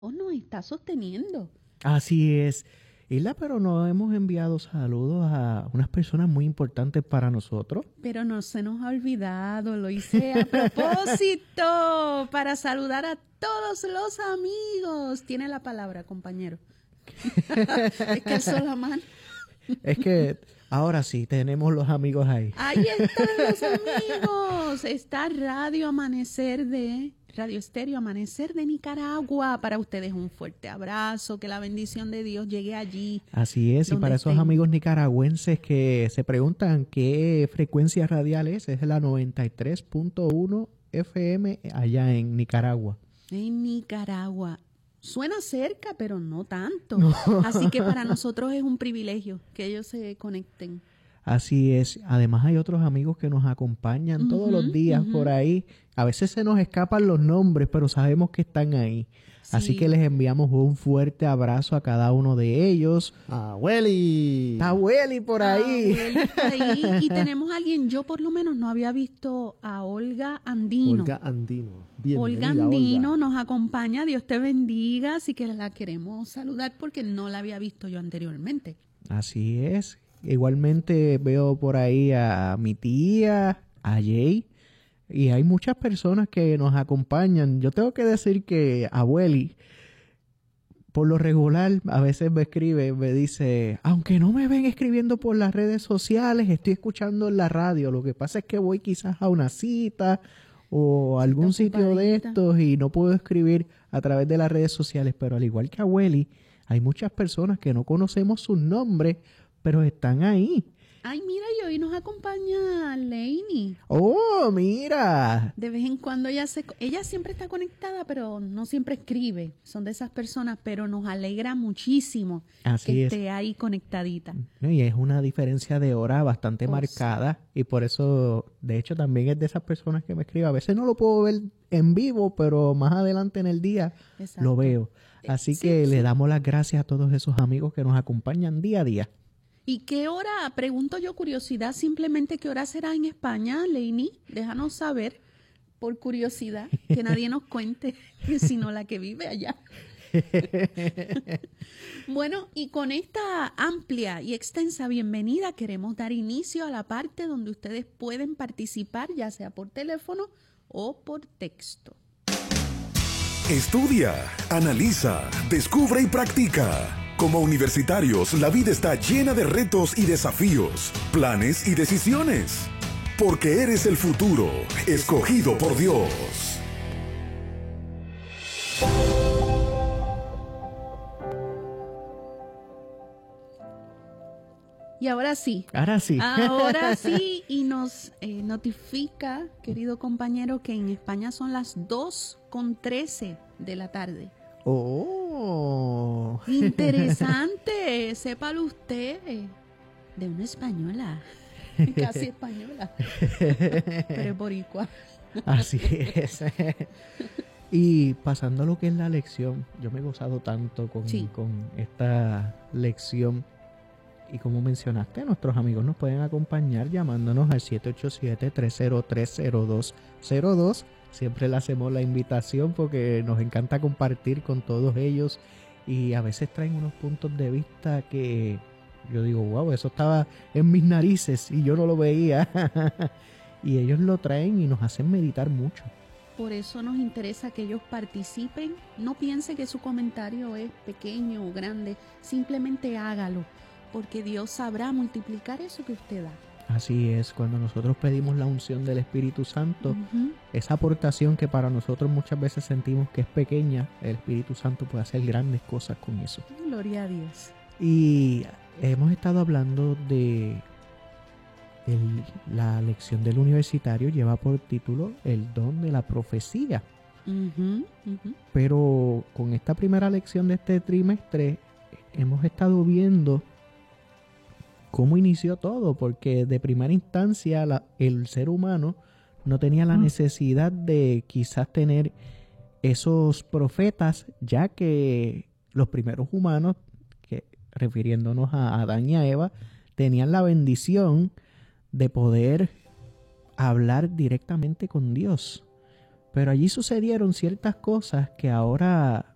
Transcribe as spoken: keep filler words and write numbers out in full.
nos está sosteniendo. Así es. Hilda, pero nos hemos enviado saludos a unas personas muy importantes para nosotros. Pero no se nos ha olvidado, lo hice a propósito, para saludar a todos los amigos. Tiene la palabra, compañero. Es que el Solamán. Es que ahora sí, tenemos los amigos ahí. Ahí están los amigos. Está Radio Amanecer de... Radio Estéreo Amanecer de Nicaragua. Para ustedes un fuerte abrazo, que la bendición de Dios llegue allí. Así es, y para esos estén. amigos nicaragüenses que se preguntan qué frecuencia radial es, es la noventa y tres punto uno F M allá en Nicaragua. En Nicaragua. Suena cerca, pero no tanto. No. Así que para nosotros es un privilegio que ellos se conecten. Así es. Además hay otros amigos que nos acompañan uh-huh, todos los días uh-huh. por ahí. A veces se nos escapan los nombres, pero sabemos que están ahí. Sí. Así que les enviamos un fuerte abrazo a cada uno de ellos. ¡Abueli! ¡Abueli por ahí! ¡Abueli por ahí! Y tenemos a alguien, yo por lo menos no había visto a Olga Andino. Olga Andino. Bienvenida, Olga Andino Olga. Nos acompaña. Dios te bendiga. Así que la queremos saludar porque no la había visto yo anteriormente. Así es. Igualmente veo por ahí a mi tía, a Jay, y hay muchas personas que nos acompañan. Yo tengo que decir que abueli, por lo regular, a veces me escribe, me dice, aunque no me ven escribiendo por las redes sociales, estoy escuchando en la radio. Lo que pasa es que voy quizás a una cita o a algún sitio de estos y no puedo escribir a través de las redes sociales. Pero al igual que abueli, hay muchas personas que no conocemos sus nombres, pero están ahí. Ay, mira, y hoy nos acompaña Lainey. ¡Oh, mira! De vez en cuando ella se, ella siempre está conectada, pero no siempre escribe. Son de esas personas, pero nos alegra muchísimo Así que es. esté ahí conectadita. Y es una diferencia de hora bastante oh, marcada, sí. Y por eso, de hecho, también es de esas personas que me escribe. A veces no lo puedo ver en vivo, pero más adelante en el día Exacto. lo veo. Así sí, que sí. le damos las gracias a todos esos amigos que nos acompañan día a día. ¿Y qué hora? Pregunto yo, curiosidad, simplemente qué hora será en España, Lainey. Déjanos saber, por curiosidad, que nadie nos cuente, sino la que vive allá. Bueno, y con esta amplia y extensa bienvenida queremos dar inicio a la parte donde ustedes pueden participar, ya sea por teléfono o por texto. Estudia, analiza, descubre y practica. Como universitarios, la vida está llena de retos y desafíos, planes y decisiones. Porque eres el futuro, escogido por Dios. Y ahora sí. Ahora sí. Ahora sí. Y nos eh, notifica, querido compañero, que en España son las dos con trece de la tarde. ¡Oh! Interesante. Sépalo usted. De una española. Casi española. Pero es boricua. Así es. Y pasando a lo que es la lección, yo me he gozado tanto con, sí. con esta lección. Y como mencionaste, nuestros amigos nos pueden acompañar llamándonos al siete ocho siete, tres cero tres, cero dos cero dos. Siempre le hacemos la invitación porque nos encanta compartir con todos ellos. Y a veces traen unos puntos de vista que yo digo, wow, eso estaba en mis narices y yo no lo veía. Y ellos lo traen y nos hacen meditar mucho. Por eso nos interesa que ellos participen. No piense que su comentario es pequeño o grande. Simplemente hágalo. Porque Dios sabrá multiplicar eso que usted da. Así es, cuando nosotros pedimos la unción del Espíritu Santo, uh-huh. esa aportación que para nosotros muchas veces sentimos que es pequeña, el Espíritu Santo puede hacer grandes cosas con eso. Gloria a Dios. Y hemos estado hablando de el, la lección del universitario, lleva por título El don de la profecía. Uh-huh, uh-huh. Pero con esta primera lección de este trimestre hemos estado viendo cómo inició todo, porque de primera instancia la, el ser humano no tenía la necesidad de quizás tener esos profetas, ya que los primeros humanos, que refiriéndonos a Adán y a Eva, tenían la bendición de poder hablar directamente con Dios. Pero allí sucedieron ciertas cosas que ahora